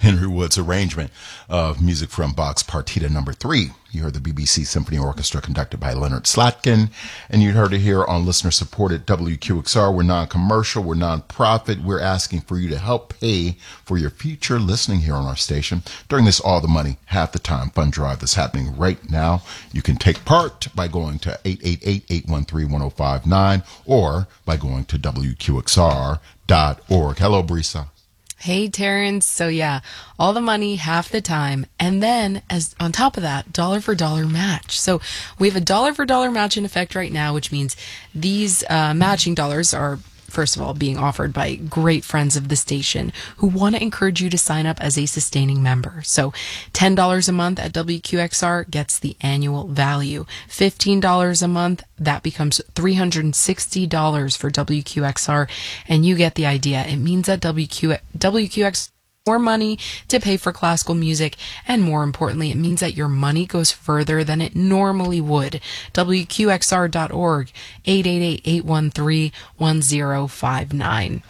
Henry Wood's arrangement of music from Bach's Partita Number 3. You heard the BBC Symphony Orchestra conducted by Leonard Slatkin, and you heard it here on listener-supported WQXR. We're non-commercial, we're non-profit. We're asking for you to help pay for your future listening here on our station during this All the Money, Half the Time fund drive that's happening right now. You can take part by going to 888-813-1059 or by going to WQXR.org. Hello, Brisa. Hey, Terrence. So yeah, all the money, half the time. And then as on top of that, dollar for dollar match. So we have a dollar for dollar match in effect right now, which means these matching dollars are, first of all, being offered by great friends of the station who want to encourage you to sign up as a sustaining member. So $10 a month at WQXR gets the annual value. $15 a month, that becomes $360 for WQXR, and you get the idea. It means that WQXR more money to pay for classical music, and more importantly, it means that your money goes further than it normally would. WQXR.org, 888-813-1059.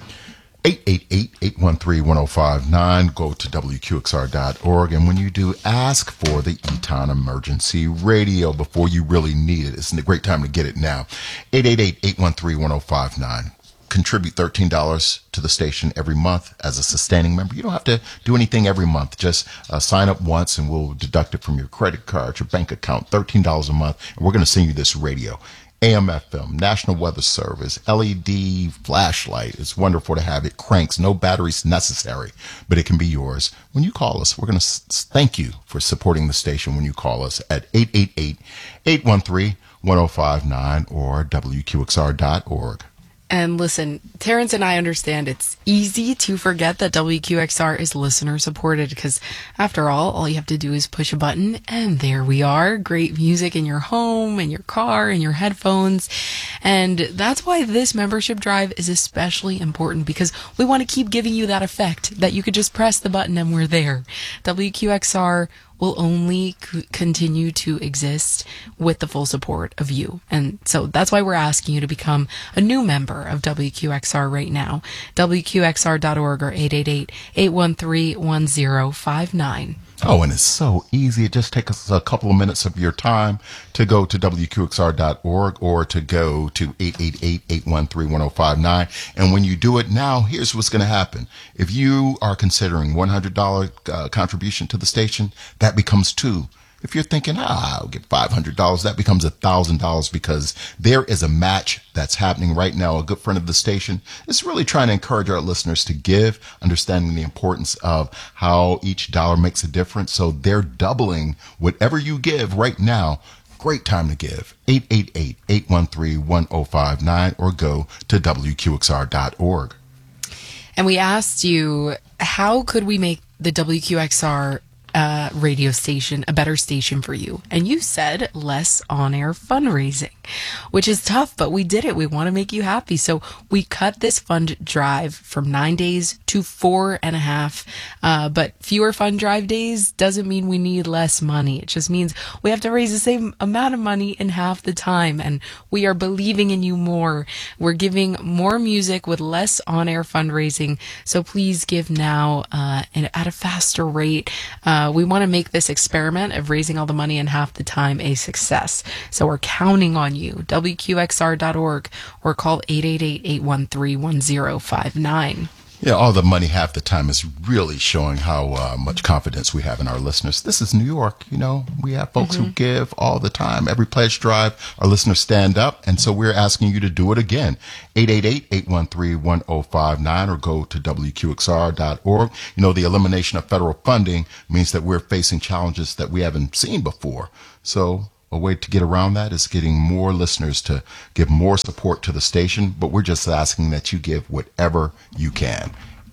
888-813-1059. Go to WQXR.org, and when you do, ask for the Eton Emergency Radio before you really need it. It's a great time to get it now. 888-813-1059. Contribute $13 to the station every month as a sustaining member. You don't have to do anything every month. Just sign up once and we'll deduct it from your credit card, your bank account, $13 a month. And we're going to send you this radio. AM, FM, National Weather Service, LED flashlight. It's wonderful to have it. Cranks, no batteries necessary, but it can be yours. When you call us, we're going to thank you for supporting the station when you call us at 888-813-1059 or WQXR.org. And listen, Terrence and I understand it's easy to forget that WQXR is listener supported because, after all you have to do is push a button and there we are. Great music in your home, in your car, in your headphones. And that's why this membership drive is especially important, because we want to keep giving you that effect that you could just press the button and we're there. WQXR will only continue to exist with the full support of you. And so that's why we're asking you to become a new member of WQXR right now. WQXR.org or 888-813-1059. Oh, and it's so easy. It just takes us a couple of minutes of your time to go to WQXR.org or to go to 888-813-1059. And when you do it now, here's what's going to happen. If you are considering $100 contribution to the station, that becomes $2. If you're thinking, I'll get $500, that becomes $1,000, because there is a match that's happening right now. A good friend of the station is really trying to encourage our listeners to give, understanding the importance of how each dollar makes a difference. So they're doubling whatever you give right now. Great time to give. 888-813-1059 or go to WQXR.org. And we asked you, how could we make the WQXR radio station a better station for you? And you said less on-air fundraising, which is tough, but we did it. We want to make you happy. So we cut this fund drive from 9 days to 4.5. But fewer fund drive days doesn't mean we need less money. It just means we have to raise the same amount of money in half the time. And we are believing in you more. We're giving more music with less on-air fundraising. So please give now and at a faster rate. We want to make this experiment of raising all the money in half the time a success. So we're counting on you. WQXR.org or call 888-813-1059. Yeah, all the money half the time is really showing how much confidence we have in our listeners. This is New York. You know, we have folks who give all the time. Every pledge drive, our listeners stand up. And so we're asking you to do it again. 888-813-1059 or go to WQXR.org. You know, the elimination of federal funding means that we're facing challenges that we haven't seen before. So a way to get around that is getting more listeners to give more support to the station, but we're just asking that you give whatever you can.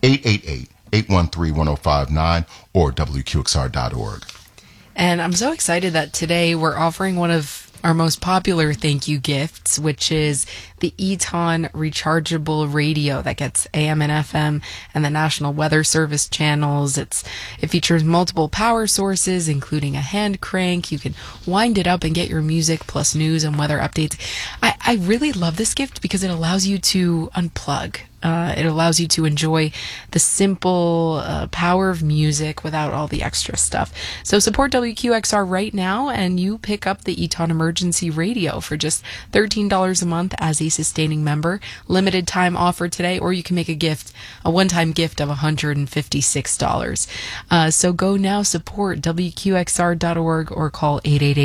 888-813-1059 or WQXR.org. And I'm so excited that today we're offering one of our most popular thank you gifts, which is the Eton rechargeable radio that gets AM and FM and the National Weather Service channels. It features multiple power sources, including a hand crank. You can wind it up and get your music plus news and weather updates. I really love this gift because it allows you to unplug. It allows you to enjoy the simple power of music without all the extra stuff. So support WQXR right now, and you pick up the Eton Emergency Radio for just $13 a month as a sustaining member. Limited time offer today, or you can make a one-time gift of $156. So go now, support WQXR.org, or call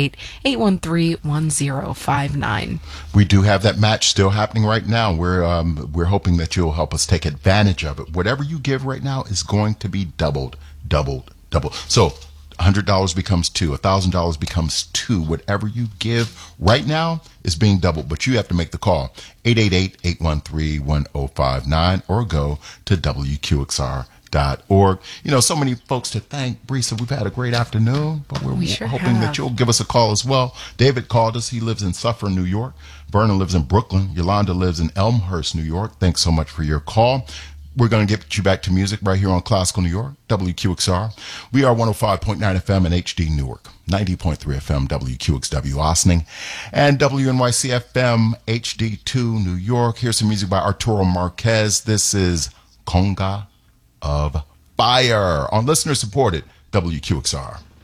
888-813-1059. We do have that match still happening right now. We're hoping that you'll help us take advantage of it. Whatever you give right now is going to be doubled. So $100 becomes $2, $1,000 becomes $2. Whatever you give right now is being doubled, but you have to make the call, 888-813-1059, or go to WQXR.org. So many folks to thank. Brisa, we've had a great afternoon, but we're hoping that you'll give us a call as well. David called us. He lives in Suffern, New York. Vernon lives in Brooklyn. Yolanda lives in Elmhurst, New York. Thanks so much for your call. We're going to get you back to music right here on Classical New York, WQXR. We are 105.9 FM in HD Newark, 90.3 FM WQXW Ossining, and WNYC FM HD2 New York. Here's some music by Arturo Marquez. This is Conga of Fire on listener-supported WQXR.